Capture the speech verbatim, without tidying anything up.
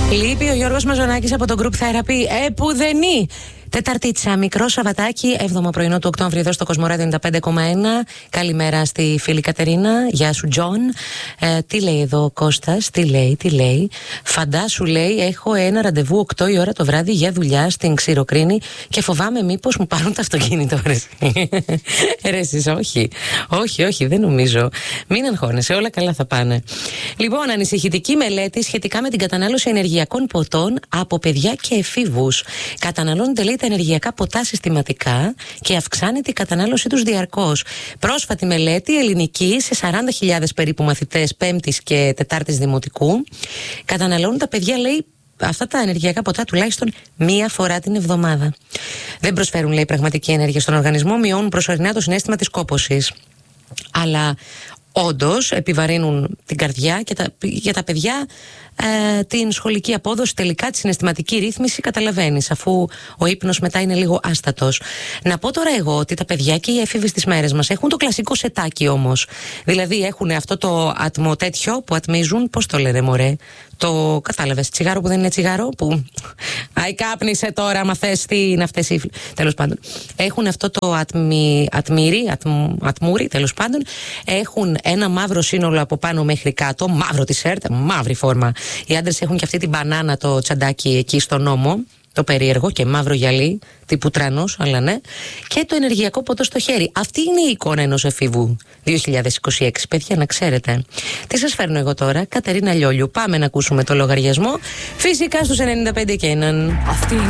Λείπει ο Γιώργος Μαζονάκης από το Group Therapy. Επουδενή! Τεταρτίτσα, μικρό Σαββατάκι, έβδομο πρωινό του Οκτώβρη, εδώ στο Κοσμοράδιο ενενήντα πέντε κόμμα ένα. Καλημέρα στη φίλη Κατερίνα. Γεια σου, Τζον. Ε, τι λέει εδώ ο Κώστας, τι λέει, τι λέει. Φαντάσου, λέει, έχω ένα ραντεβού οκτώ η ώρα το βράδυ για δουλειά στην Ξηροκρίνη και φοβάμαι μήπως μου πάρουν το αυτοκίνητο. Ρε εσείς, όχι. Όχι, όχι, δεν νομίζω. Μην αγχώνεσαι, όλα καλά θα πάνε. Λοιπόν, ανησυχητική μελέτη σχετικά με την κατανάλωση ενεργειακών ποτών από παιδιά και εφήβους. Καταναλώνονται, λέει, τα ενεργειακά ποτά συστηματικά και αυξάνεται η κατανάλωσή τους διαρκώς. Πρόσφατη μελέτη ελληνική σε σαράντα χιλιάδες περίπου μαθητές πέμπτης και τετάρτης δημοτικού καταναλώνουν τα παιδιά, λέει, αυτά τα ενεργειακά ποτά τουλάχιστον μία φορά την εβδομάδα. Δεν προσφέρουν, λέει, πραγματική ενέργεια στον οργανισμό, μειώνουν προσωρινά το συναίσθημα της κόπωσης. Αλλά όντως επιβαρύνουν την καρδιά και τα, για τα παιδιά ε, την σχολική απόδοση, τελικά τη συναισθηματική ρύθμιση, καταλαβαίνεις, αφού ο ύπνος μετά είναι λίγο άστατος. Να πω τώρα εγώ ότι τα παιδιά και οι έφηβοι στις μέρες μας έχουν το κλασικό σετάκι όμως. Δηλαδή έχουν αυτό το ατμό τέτοιο που ατμίζουν, πώς το λένε μωρέ, το κατάλαβες, τσιγάρο που δεν είναι τσιγάρο, που αϊ κάπνισε τώρα, άμα θες τι είναι αυτές οι... Τέλος πάντων, έχουν αυτό το ατμι... ατμύρι, ατμ... ατμούρι, τέλος πάντων, έχουν ένα μαύρο σύνολο από πάνω μέχρι κάτω, μαύρο τισέρτ, μαύρη φόρμα. Οι άντρες έχουν και αυτή την μπανάνα, το τσαντάκι εκεί στον ώμο, το περίεργο, και μαύρο γυαλί, τύπου τρανός, αλλά ναι, και το ενεργειακό ποτό στο χέρι. Αυτή είναι η εικόνα ενός εφήβου δύο χιλιάδες είκοσι έξι, παιδιά, να ξέρετε. Τι σας φέρνω εγώ τώρα, Κατερίνα Λιόλιου. Πάμε να ακούσουμε το λογαριασμό. Φυσικά στους ενενήντα πέντε και έναν. Αυτή